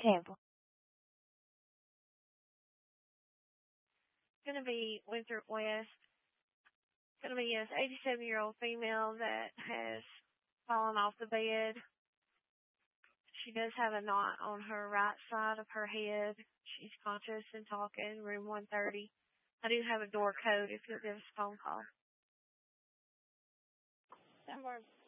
Campbell. It's going to be Winthrop West. It's going to be an 87-year-old female that has fallen off the bed. She does have a knot on her right side of her head. She's conscious and talking, room 130. I do have a door code if you'll give us a phone call. Stand by.